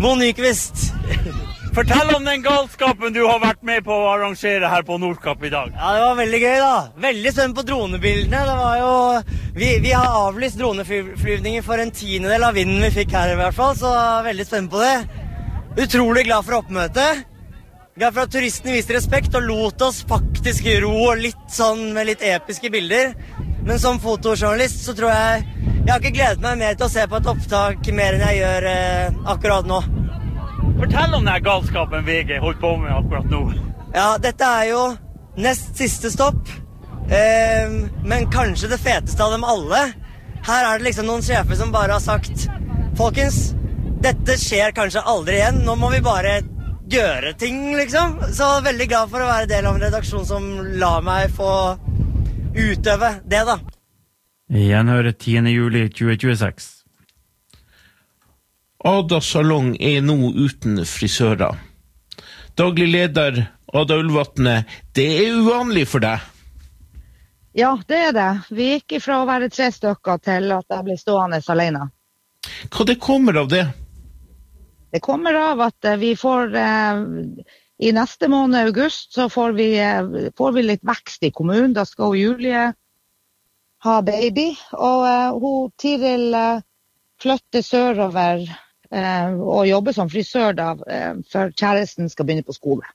Bo Nyqvist. Fortell om den galskapen du har vært med på å arrangere her på Nordkapp I dag. Ja, det var veldig gøy da. Veldig spent på dronebildene. Det var jo... Vi har avlyst droneflyvninger for en tiendedel av vinden vi fikk her I hvert fall, så veldig spent på det. Utrolig glad for oppmøtet. Glad for at turistene viste respekt og lot oss faktisk ro og litt sånn med litt episke bilder. Men som fotojournalist så tror jeg har ikke gledet meg mer til å se på et opptak mer enn jeg gjør akkurat nå. Fortell om den galskapen VG holdt på med akkurat nå. Ja, dette jo nest siste stopp, men kanskje det feteste av dem alle. Her det liksom noen sjefer som bare har sagt, folkens, dette skjer kanskje aldri igjen, nå må vi bare gjøre ting, liksom. Så veldig glad for å være del av en redaksjon som lar meg få utøve det, da. Gjenhøre 10. juli 2026. Ada Salong nå uten frisører. Daglig leder Ada Ulvatne, det uvanlig for deg? Ja, det det. Vi gikk ifra å være 3 stykker til at jeg ble stående alene. Hva det kommer av det? Det kommer av at vi får, I neste måned, august, så får vi litt vekst I kommunen. Da skal Julie ha baby, og hun Tiril flytter sørover og jobber som frisør da, for kjæresten skal begynne på skole.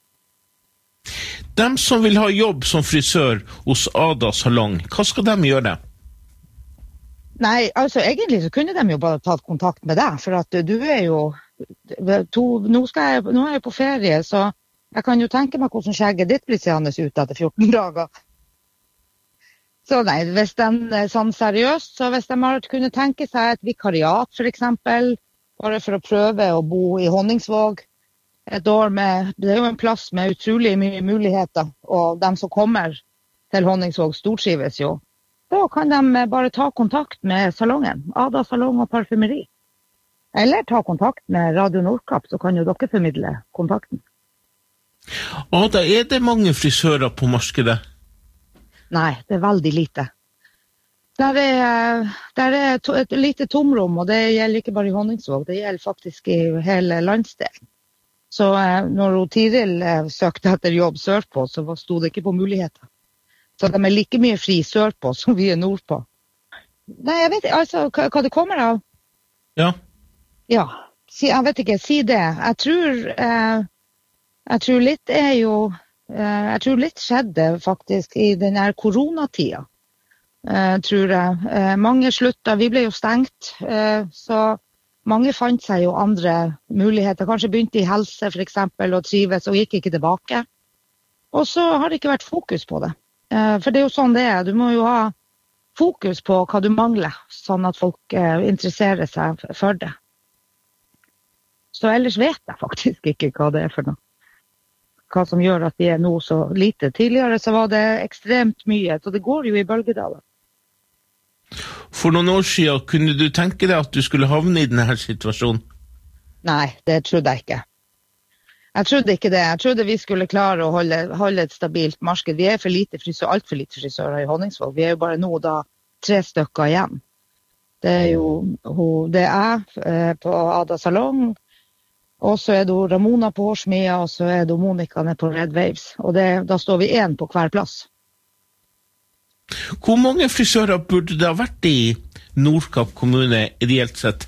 De som vil ha jobb som frisør hos Ada Salong, hva skal de gjøre? Nei, altså egentlig så kunne de jo bare tatt kontakt med deg, for at du jo nå jeg på ferie, så jeg kan jo tenke meg hvordan skjegget ditt blir seende ut etter 14 dager. Så nei, hvis de sånn seriøst, så hvis de har kunnet tenke seg et vikariat for eksempel, bare for å prøve å bo I Honningsvåg et år med, det jo en plass med utrolig mye muligheter, og de som kommer til Honningsvåg stortrives jo. Da kan de bare ta kontakt med salongen, Ada Salong og parfymeri. Eller ta kontakt med Radio Nordkapp, så kan jo dere formidle kontakten. Ada, det mange frisører på markedet? Nei, det veldig lite. Der et lite tomrom, og det gjelder ikke bare I Honningsvåg, det gjelder faktisk I hele landsdelen. Så når Tiril søkte etter jobb sørpå, så stod det ikke på muligheter. Så de like mye fri sørpå som vi nordpå. Nei, jeg vet altså hva det kommer av. Ja. Ja, jeg vet ikke, si det. Jeg tror litt jeg tror litt skjedde faktisk I den her koronatida. Tror jeg. Mange sluttet, vi ble jo stengt, så mange fant seg jo andre muligheter. Kanskje begynte I helse for eksempel, og trives, og gikk ikke tilbake. Og så har det ikke vært fokus på det. For det jo sånn det du må jo ha fokus på hva du mangler, sånn at folk interesserer seg for det. Så ellers vet jeg faktisk ikke hva det for noe. Hva som gjør at vi nå så lite. Tidligere så var det ekstremt mye, så det går jo I bølgedaler. For noen år siden, kunne du tenke deg at du skulle havne I denne situasjonen? Nei, det trodde jeg ikke. Jeg trodde ikke det. Jeg trodde vi skulle klare å holde et stabilt marked. Vi for lite frisør, alt for lite frisører I Honningsvåg. Vi jo bare nå da 3 stykker igjen. Det jo det på Ada Salong, og så det Ramona på Hårsmia, og så det Monica nede på Red Waves. Og da står vi 1 på hver plass. Hvor mange frisører burde det ha vært I Nordkapp kommune ideelt sett?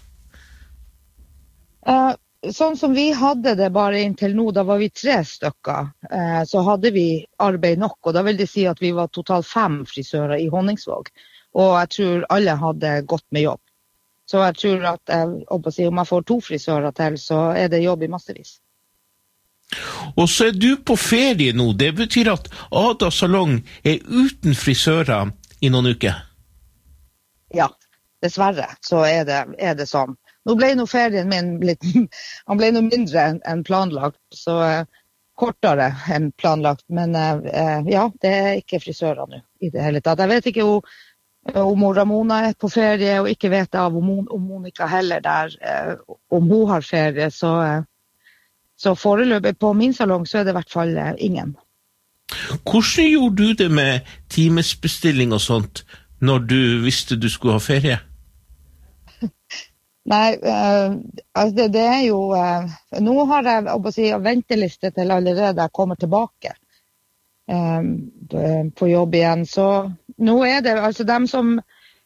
Sånn som vi hadde det bare inntil nå, da var vi 3 stykker, så hadde vi arbeid nok, og da vil det si at vi var totalt 5 frisører I Honningsvåg, og jeg tror alle hadde gått med jobb. Så jeg tror at om jeg får 2 frisører til, så det jobb I massevis. Og så du på ferie nå, det betyr at Ada Salong uten frisører I noen uker? Ja, dessverre så det sånn. Nå ble ferien min han ble mindre enn planlagt, så kortere enn planlagt, men ja, det ikke frisører nå I det hele tatt. Jeg vet ikke om Ramona på ferie, og ikke vet av om Monica heller der, om hun har ferie, så foreløpig på min salong så det I hvert fall ingen. Hvordan gjorde du det med timesbestilling og sånt, når du visste du skulle ha ferie? Nei, altså det jo, nå har jeg venteliste til allerede jeg kommer tilbake på jobb igjen, så nå det, altså dem som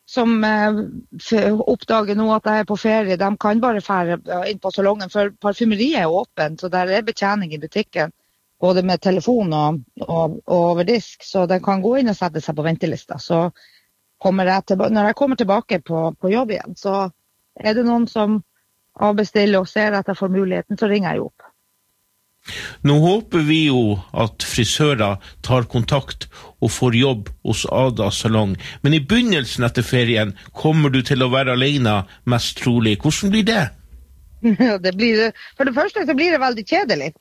oppdager nå at jeg på ferie, de kan bare fære inn på salongen, for parfymeriet åpen, så der betjening i butikken, både med telefon og over disk, så de kan gå inn og sette seg på ventelista, så når jeg kommer tilbake på jobb igjen, så det noen som avbestiller og ser at jeg får muligheten, så ringer jeg opp. Nå håper vi jo at frisører tar kontakt og får jobb hos Ada Salong, men i begynnelsen etter ferien kommer du til å være alene mest trolig. Hvordan blir det? For det første så blir det veldig kjedelig.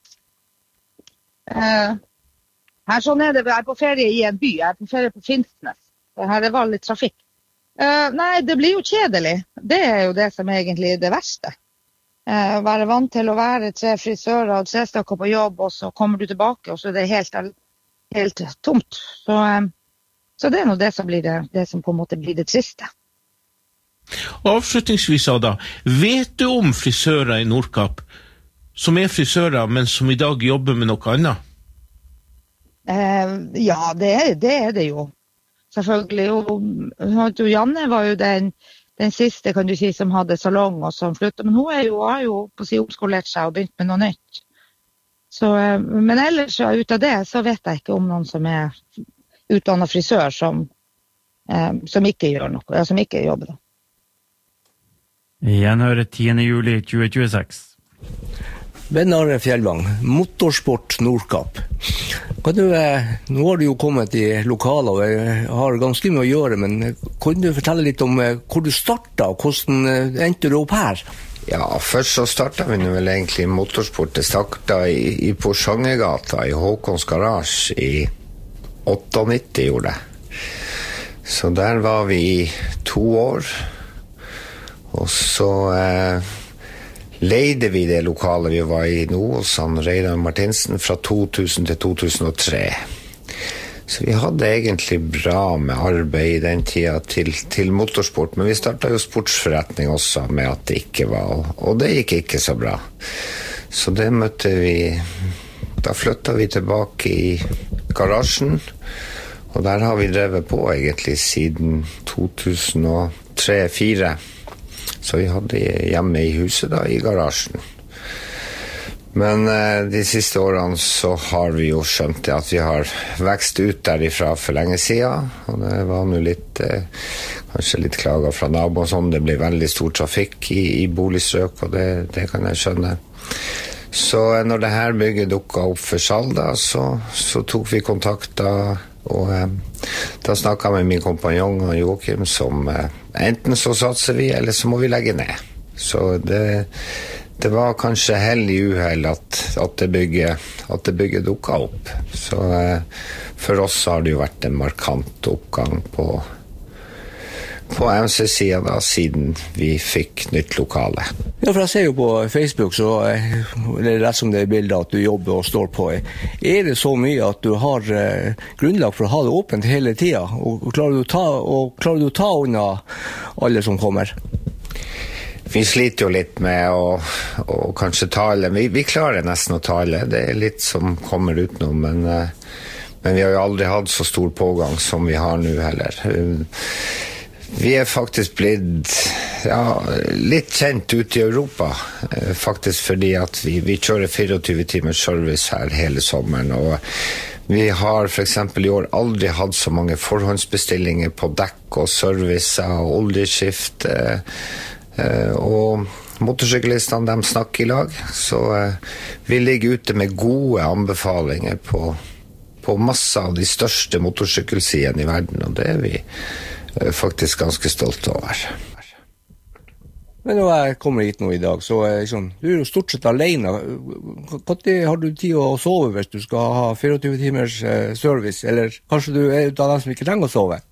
Her sånn det, jeg på ferie i en by, jeg på ferie på Finnsnes. Her det litt trafikk. Nei, det blir jo kjedelig. Det jo det som egentlig det verste. Være vant til å være 3 frisører og 3 stykker på jobb, og så kommer du tilbake, og så det helt tomt. Så det noe det som blir det som på en måte blir det triste. Avslutningsvis, Ada, vet du om frisører i Nordkapp som frisører, men som i dag jobber med noe annet? Ja, det det jo. Selvfølgelig, og Janne var jo den siste, kan du si, som hadde salong og som flyttet, men hun har jo på å si omskolert seg og begynt med noe nytt. Så, men ellers ut av det, så vet jeg ikke om noen som utdannet frisør som ikke gjør noe, som ikke jobber da. Gjenhør 10. juli 2026. Ben Are Fjellvang, Motorsport Nordkapp. Nå har du jo kommet i lokaler, og jeg har ganske mye å gjøre, men kan du fortelle litt om hvor du startet, og hvordan endte du opp her? Ja, først så startet vi nå vel egentlig motorsport. Det startet i Porsangergata, i Håkons Garage, i 98 gjorde det. Så der var vi i 2 år, og så leide vi det lokalet vi var i nå hos Reidar Martinsen fra 2000 til 2003. Så vi hadde egentlig bra med arbeid i den tida til motorsport, men vi startet jo sportsforretning også med at det ikke var, og det gikk ikke så bra. Så det møtte vi, da flyttet vi tilbake i garasjen, og der har vi drevet på egentlig siden 2003-2004. Så vi hadde hjemme i huset da, i garasjen. Men de siste årene så har vi jo skjønt det at vi har vekst ut derifra for lenge siden, og det var nå litt, kanskje litt klager fra naboer og sånn. Det ble veldig stor trafikk i boligstrøk, og det kan jeg skjønne. Så når det her bygget dukket opp for salg da, så tok vi kontakt da, og da snakket jeg med min kompanjong Joachim som enten så satser vi, eller så må vi legge ned. Så det var kanskje hell i uhell at det bygget dukket opp. Så for oss har det jo vært en markant oppgang på MC-siden da, siden vi fikk nytt lokale. Ja, for jeg ser jo på Facebook, så det rett som det bildet at du jobber og står på. Det så mye at du har grunnlag for å ha det åpent hele tiden? Og klarer du å ta unna alle som kommer? Vi sliter jo litt med å kanskje ta alle. Vi klarer nesten å ta alle. Det litt som kommer utenom, men vi har jo aldri hatt så stor pågang som vi har nå heller. Vi faktisk blitt litt kjent ute i Europa, faktisk fordi at vi kjører 24 timers service her hele sommeren, og vi har for eksempel i år aldri hatt så mange forhåndsbestillinger på dekk og service og oljeskift, og motorsyklistene de snakker i lag, så vi ligger ute med gode anbefalinger på masse av de største motorsykkelsidene i verden, og det vi faktisk ganske stolt over. Men når jeg kommer hit nå i dag, så du jo stort sett alene. Når har du tid å sove hvis du skal ha 24 timers service, eller kanskje du av dem som ikke trenger å sove?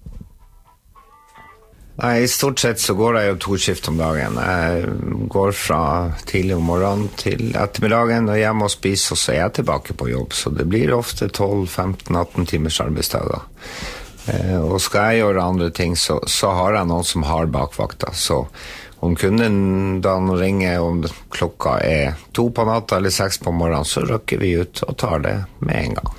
Nei, i stort sett så går jeg jo 2 skift om dagen. Jeg går fra tidlig om morgenen til ettermiddagen, og hjemme og spiser, og så jeg tilbake på jobb. Så det blir ofte 12, 15, 18 timers arbeidsdager. Og skal jeg gjøre andre ting, så har jeg noen som har bakvakta. Så Om kunden da ringer om klokka 2 på natta eller 6 på morgenen, så røkker vi ut og tar det med en gang.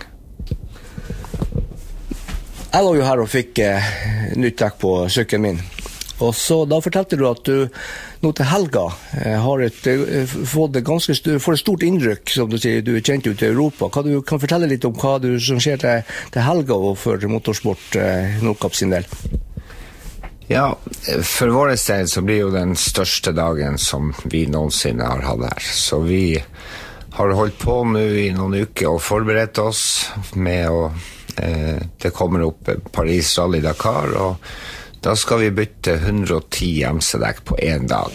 Jeg var jo her og fikk nytt dekk på sykkelen min. Og så da fortalte du at du nå til helga har fått et stort innrykk, som du sier, du kjent ut i Europa. Kan du fortelle litt om hva som skjer til helga og for Motorsport Nordkapp sin del? Ja, for vår del så blir jo den største dagen som vi noensinne har hatt her. Så vi har holdt på nå i noen uker og forberedt oss med det kommer opp Paris Rally Dakar, og da skal vi bytte 110 MC-dekk på en dag.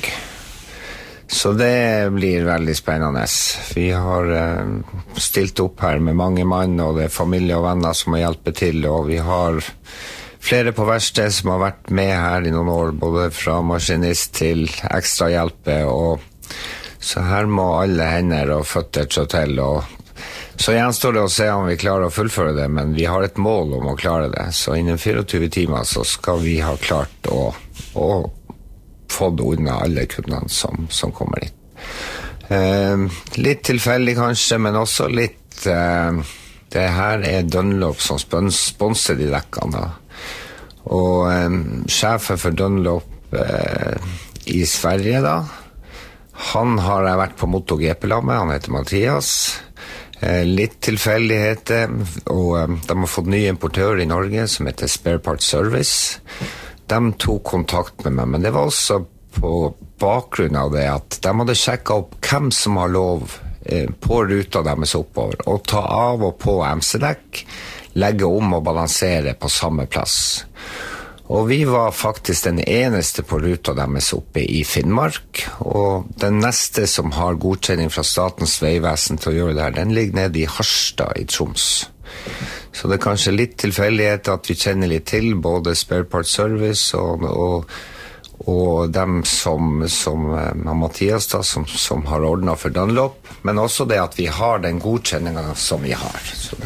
Så det blir veldig spennende. Vi har stilt opp her med mange mann, og det familie og venner som må hjelpe til, og vi har flere på verksted som har vært med her i noen år, både fra maskinist til ekstra hjelpe, og så her må alle hender og føtter trå til, og så gjenstår det å se om vi klarer å fullføre det, men vi har et mål om å klare det, så innen 24 timer så skal vi ha klart å få det unna alle kundene som kommer inn. Litt tilfeldig kanskje, men også litt det her Dunlop som sponser de dekkene da. Og sjefen for Dunlop i Sverige da, han har jeg vært på MotoGP-lag med, han heter Mathias. Litt tilfeldigheter, og de har fått ny importør i Norge som heter Spare Part Service. De tok kontakt med meg, men det var også på bakgrunn av det at de hadde sjekket opp hvem som har lov på ruta deres oppover, og ta av og på MC-dekk, legge om og balansere på samme plass. Og vi var faktisk den eneste på ruta deres oppe i Finnmark, og den neste som har godkjenning fra Statens Vegvesen til å gjøre det her, den ligger nede i Harstad i Troms. Så det kanskje litt tilfeldighet at vi kjenner litt til både Spare Part Service og dem som Mathias da, som har ordnet for Dunlop, men også det at vi har den godkjenningen som vi har. Så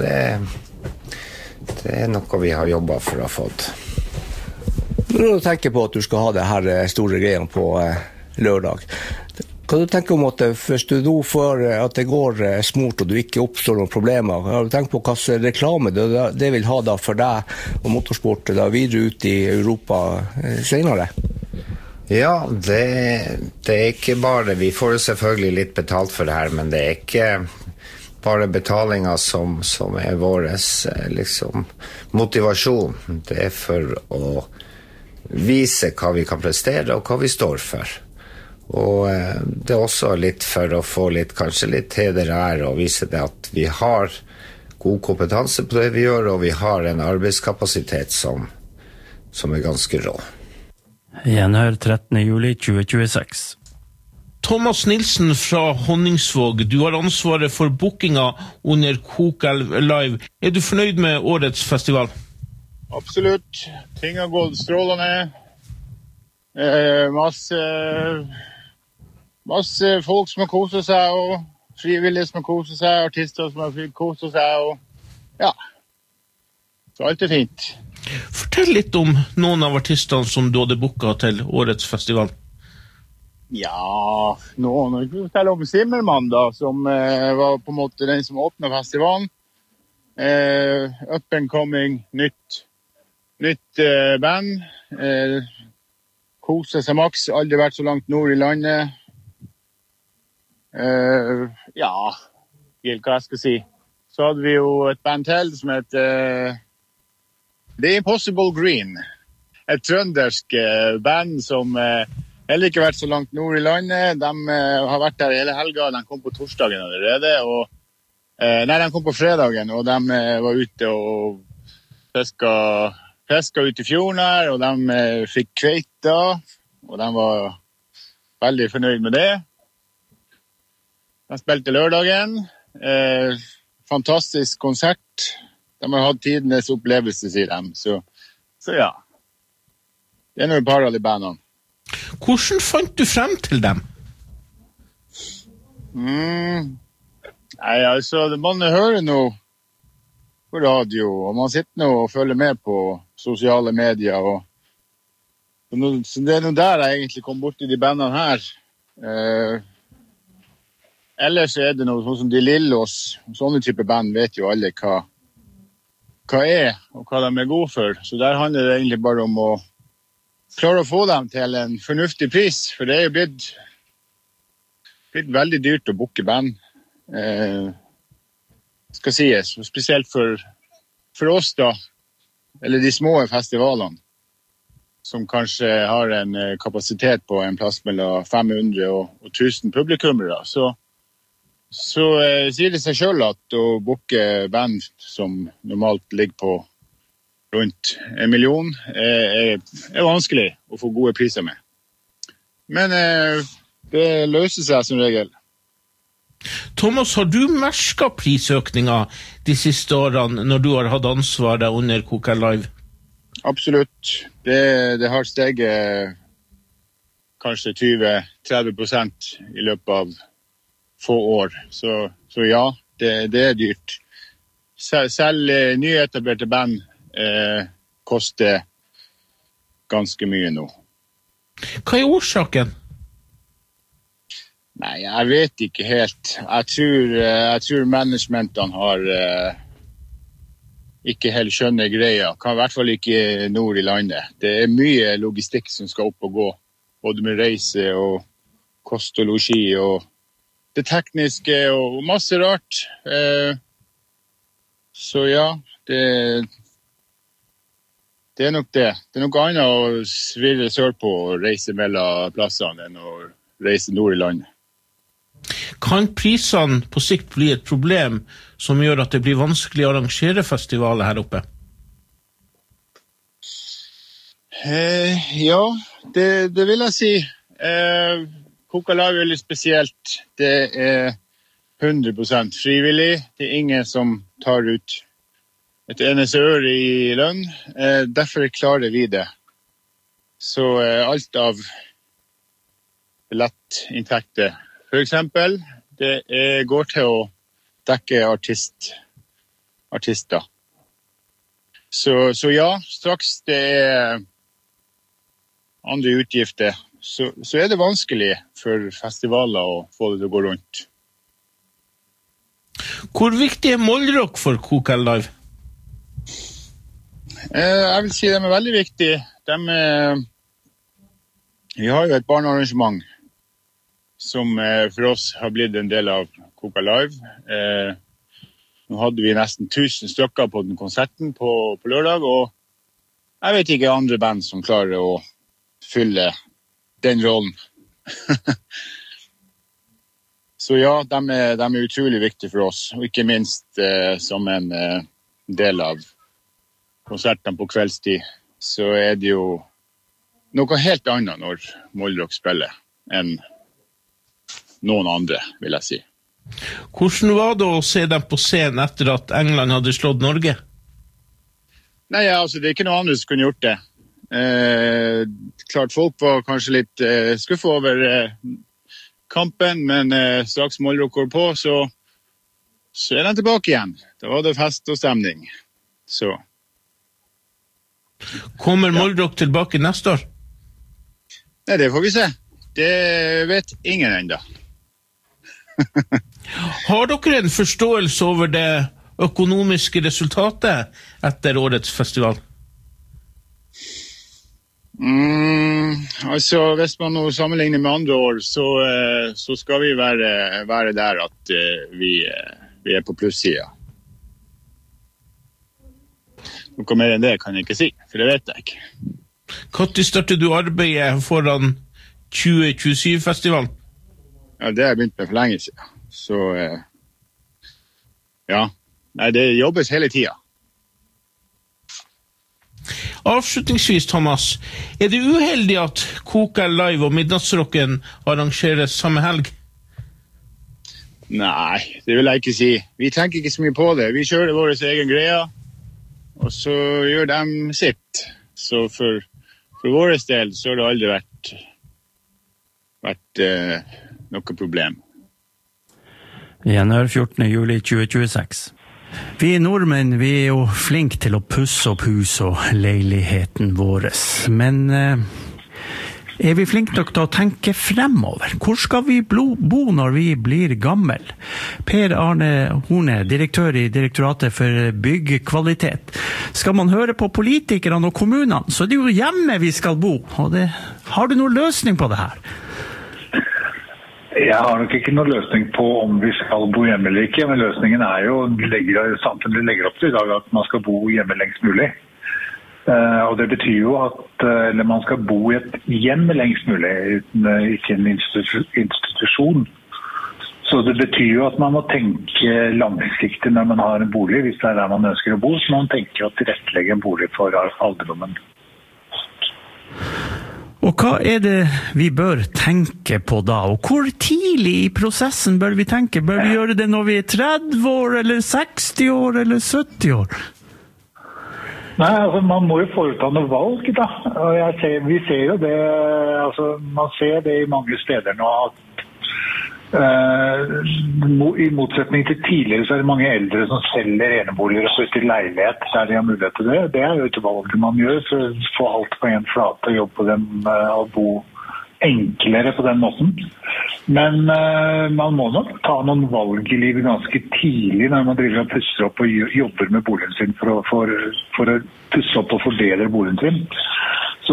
det noe vi har jobbet for å ha fått. Når du tenker på at du skal ha det her store greiene på lørdag, kan du tenke om at hvis du nå får at det går smort og du ikke oppstår noen problemer, har du tenkt på hva reklame det vil ha da for deg og motorsport da videre ut i Europa senere? Ja, det ikke bare, vi får jo selvfølgelig litt betalt for det her, men det ikke bare betalinga som vår liksom motivasjon. Det for å vise hva vi kan prestere og hva vi står for. Og det også litt for å få kanskje litt heder og ære og vise det at vi har god kompetanse på det vi gjør, og vi har en arbeidskapasitet som ganske rå. Gjenhør 13. juli 2026. Thomas Nilsen fra Honningsvåg, du har ansvaret for bookinga under Kokelv Live. Du fornøyd med årets festival? Absolutt. Ting har gått strålende. Masse folk som har koset seg, og frivillige som har koset seg, artister som har koset seg, og ja. Så alt fint. Fortell litt om noen av artistene som du hadde booket til årets festival. Ja, noen. Vi kan fortelle om Zimmermann da, som var på en måte den som åpnet festivalen. Up and coming, nytt band. Kose seg maks, aldri vært så langt nord i landet. Ja, hva jeg skal si. Så hadde vi jo et band til som heter The Impossible Green. Et trøndersk band som heller ikke vært så langt nord i landet. De har vært der hele helga. De kom på torsdagen allerede. De kom på fredagen, og de var ute og fiska ut i fjorden her, og de fikk kveita, og de var veldig fornøyd med det. De spilte lørdagen. Fantastisk konsert. De har hatt tidenes opplevelse, sier de. Så ja. Det er noe par av de bandene. Hvordan fant du frem til dem? Nei, altså, man hører noe på radio, og man sitter nå og følger med på sosiale medier, og Så det noe der jeg egentlig kom bort I de bandene her. Ellers det noe sånn som De Lillos, sånne type band vet jo alle hva og hva de gode for. Så der handler det egentlig bare om å klare å få dem til en fornuftig pris, for det jo blitt veldig dyrt å booke band. Skal sies, spesielt for oss da, eller de små festivalene, som kanskje har en kapasitet på en plass mellom 500 og 1000 publikummere, så sier det seg selv at å booke band som normalt ligger på rundt 1 million vanskelig å få gode priser med. Men det løser seg som regel. Thomas, har du merket prisøkninger de siste årene når du har hatt ansvaret under KK Live? Absolutt. Det har steget kanskje 20-30% I løpet av få år. Så ja, det dyrt. Selv nyetablerte band koster ganske mye nå. Hva årsaken? Nei, jeg vet ikke helt. Jeg tror managementene har ikke helt skjønner greia. Kan I hvert fall ikke nord I landet. Det mye logistikk som skal opp og gå. Både med reise og kost og logi og det tekniske og masse rart. Så ja, det nok det. Det noe annet å svirre sør på og reise mellom plassene enn å reise nord I landet. Kan prisene på sikt bli et problem som gjør at det blir vanskelig å arrangere festivaler her oppe? Ja, det vil jeg si. KK Live litt spesielt. Det 100% frivillig. Det ingen som tar ut et eneste øre I lønn. Derfor klarer vi det. Så alt av billettinntekter for eksempel, det går til å dekke artister. Så ja, straks det andre utgifter, så det vanskelig for festivaler å få det til å gå rundt. Hvor viktig Mollrock for KK Live? Jeg vil si de veldig viktige. Vi har jo et barnearrangement som for oss har blitt en del av KK Live. Nå hadde vi nesten 1000 stykker på den konserten på lørdag, og jeg vet ikke andre band som klarer å fylle den rollen. Så ja, de utrolig viktige for oss, og ikke minst som en del av konsertene på kveldstid, så det jo noe helt annet når Mollrock spiller enn noen andre, vil jeg si. Hvordan var det å se dem på scenen etter at England hadde slått Norge? Nei, altså, det ikke noe andre som kunne gjort det. Klart folk var kanskje litt skuffet over kampen, men straks Mollrock går på, så de tilbake igjen. Da var det fest og stemning. Så. Kommer Mollrock tilbake neste år? Nei, det får vi se. Det vet ingen enda. Har dere en forståelse over det økonomiske resultatet etter årets festival? Altså, hvis man nå sammenligner med andre år, så skal vi være der at vi på plussida. Noe mer enn det kan jeg ikke si, for det vet jeg ikke. Når startet du arbeidet foran 2027-festivalen? Ja, det har jeg begynt med for lenge siden. Så, ja. Nei, det jobbes hele tiden. Avslutningsvis, Thomas, det uheldig at KK Live og Midnattsrocken arrangeres samme helg? Nei, det vil jeg ikke si. Vi tenker ikke så mye på det. Vi kjører vår egen greie, og så gjør de sitt. Så for vår del så har det aldri vært noe problem. Gjenhør 14. juli 2026. Vi nordmenn, vi jo flinke til å pusse opp hus og leiligheten våres. Men vi flinke nok til å tenke fremover? Hvor skal vi bo når vi blir gammel? Per Arne Horne, direktør i Direktoratet for byggkvalitet. Skal man høre på politikerne og kommunene, så det jo hjemme vi skal bo. Har du noen løsning på det her? Jeg har nok ikke noen løsning på om vi skal bo hjemme eller ikke, men løsningen jo, samfunnet legger opp til i dag at man skal bo hjemme lengst mulig. Og det betyr jo at man skal bo i et hjem lengst mulig, ikke en institusjon. Så det betyr jo at man må tenke langsiktig når man har en bolig, hvis det der man ønsker å bo, så må man tenke å tilrettelegge en bolig for alderdommen. Og hva det vi bør tenke på da? Og hvor tidlig i prosessen bør vi tenke? Bør vi gjøre det når vi 30 år, eller 60 år, eller 70 år? Nei, altså man må jo foreta noe valg da. Og vi ser jo det, altså man ser det i mange steder nå at i motsetning til tidligere så det mange eldre som selger eneboliger og flytter i leilighet der de har mulighet til det. Det jo et valg man gjør for å få alt på en flate og jobbe på dem og bo enklere på den måten. Men man må nok ta noen valg i livet ganske tidlig når man driver og pusser opp og jobber med boligen sin for å pusse opp og forbedre boligen sin. Så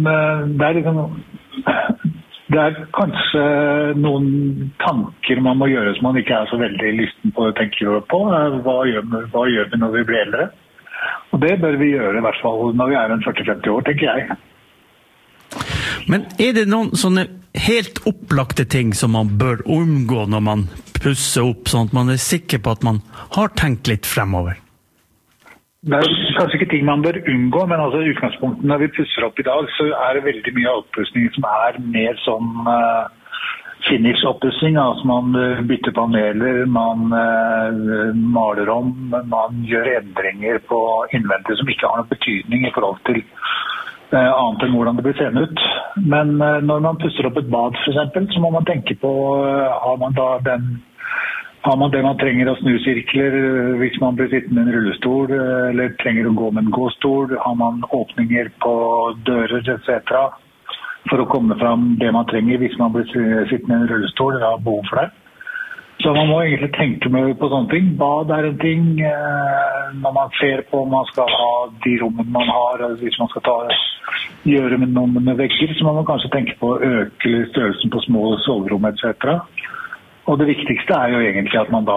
det kanskje noen tanker man må gjøre som man ikke så veldig lysten på å tenke på. Hva gjør vi når vi blir eldre? Og det bør vi gjøre i hvert fall når vi en 40-50 år, tenker jeg. Men det noen sånne helt opplagte ting som man bør unngå når man pusser opp, sånn at man sikker på at man har tenkt litt fremover? Det kanskje ikke ting man bør unngå, men altså i utgangspunktet når vi pusser opp i dag, så det veldig mye oppussing som mer sånn finish-oppussing. Altså man bytter paneler, man maler om, man gjør endringer på innvendig som ikke har noen betydning i forhold til annet enn hvordan det blir seende ut. Men når man pusser opp et bad for eksempel, så må man tenke på, har man det man trenger av snusirkler hvis man blir sittende i en rullestol, eller trenger å gå med en gåstol? Har man åpninger på dører, etc. For å komme fram det man trenger hvis man blir sittende i en rullestol eller har behov for det? Så man må egentlig tenke på sånne ting. Bad en ting, når man ser på om man skal ha de rommene man har, eller hvis man skal gjøre med noen med vegger, så må man kanskje tenke på å øke størrelsen på små soverom, etc. Og det viktigste jo egentlig at man da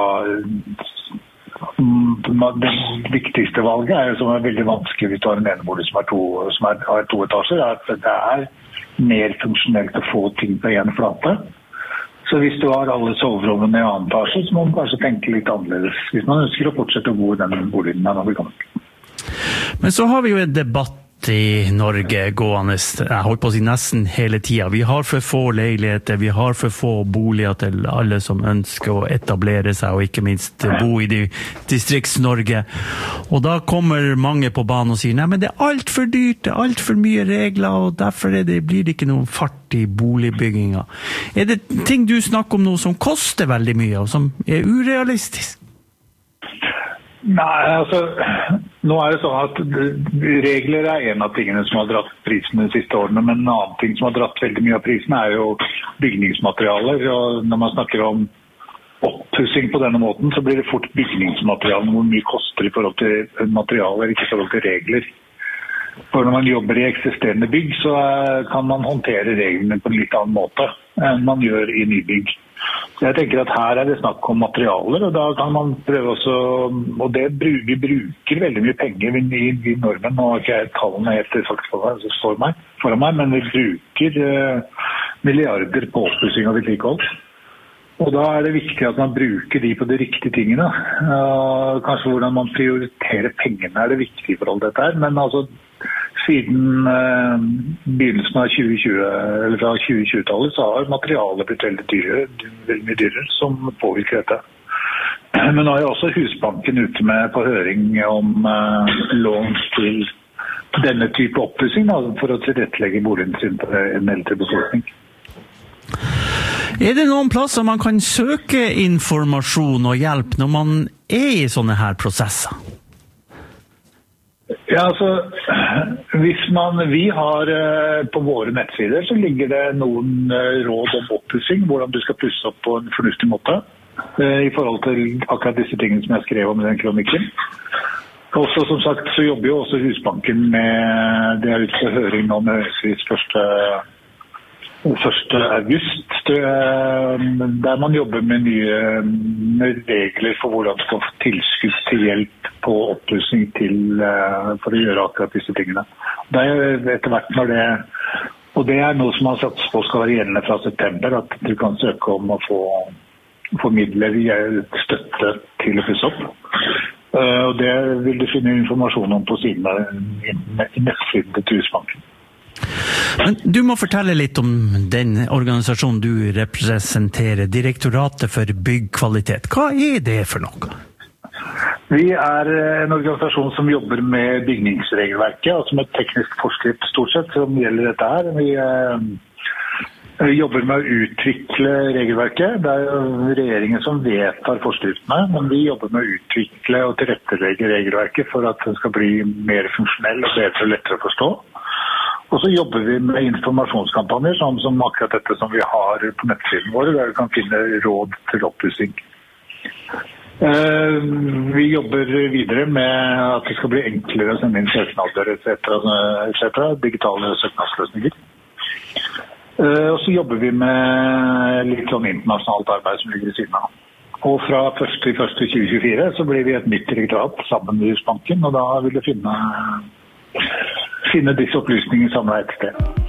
det viktigste valget jo som veldig vanskelig hvis du har en enebolig som har 2 etasjer, at det mer funksjonelt å få ting på en flate. Så hvis du har alle soverommene i annen etasje, så må man kanskje tenke litt annerledes hvis man ønsker å fortsette å bo i den boligen når vi kommer. Men så har vi jo en debatt i Norge gående, jeg holdt på å si nesten hele tiden. Vi har for få leiligheter, vi har for få boliger til alle som ønsker å etablere seg, og ikke minst bo i Distrikts-Norge. Og da kommer mange på banen og sier, nei, men det alt for dyrt, det alt for mye regler, og derfor blir det ikke noen fart i boligbygginga. Det ting du snakker om nå som koster veldig mye, og som urealistisk? Nei, altså, nå det sånn at regler en av tingene som har dratt prisene de siste årene, men en annen ting som har dratt veldig mye av prisene jo bygningsmaterialer, og når man snakker om oppussing på denne måten, så blir det fort bygningsmaterialer, hvor mye koster i forhold til materialer, ikke i forhold til regler. For når man jobber i eksisterende bygg, så kan man håndtere reglene på en litt annen måte enn man gjør i nybygg. Så jeg tenker at her det snakk om materialer, og da kan man prøve også, og vi bruker veldig mye penger i Norge, nå har ikke jeg tallene helt foran meg, men vi bruker milliarder på oppussing og vedlikehold. Og da det viktig at man bruker de på de riktige tingene. Kanskje hvordan man prioriterer pengene det viktige i forhold til dette her, men altså siden begynnelsen av 2020, eller fra 2020-tallet, så har materialet blitt veldig mye dyrere, som påvirker dette. Men nå jo også Husbanken ute med på høring om lån til denne type oppussing, for å tilrettelegge boligen sin på en eldre befolkning. Det noen plasser man kan søke informasjon og hjelp når man i sånne her prosesser? Ja, altså, vi har på våre nettsider så ligger det noen råd om oppussing, hvordan du skal pusse opp på en fornuftig måte, i forhold til akkurat disse tingene som jeg skrev om i den kronikken. Også, som sagt, så jobber jo også Husbanken med, det ute til høring nå med Høyesteretts 1. august, der man jobber med nye regler for hvordan man skal få tilskudd til hjelp på oppussing for å gjøre akkurat disse tingene. Det etter hvert når det, og det noe som man satser på skal være gjeldende fra september, at du kan søke om å få midler i støtte til å pusse opp. Og det vil du finne informasjon om på siden i nettsiden til Husbanken. Men du må fortelle litt om den organisasjonen du representerer, Direktoratet for byggkvalitet. Hva det for noe? Vi en organisasjon som jobber med bygningsregelverket, altså med teknisk forskrift stort sett, som gjelder dette her. Vi jobber med å utvikle regelverket. Det jo regjeringen som vedtar forskriftene, men vi jobber med å utvikle og tilrettelegge regelverket for at det skal bli mer funksjonell og bedre og lettere å forstå. Og så jobber vi med informasjonskampanjer, som akkurat dette som vi har på nettsiden vår, der du kan finne råd til oppussing. Vi jobber videre med at det skal bli enklere å sende inn søknader, etc., digitale søknadsløsninger. Og så jobber vi med litt sånn internasjonalt arbeid som ligger i siden av. Og fra 1.1.2024 så blir vi et nytt direktorat sammen med Husbanken, og da vil du finne disse opplysningene samlet et sted.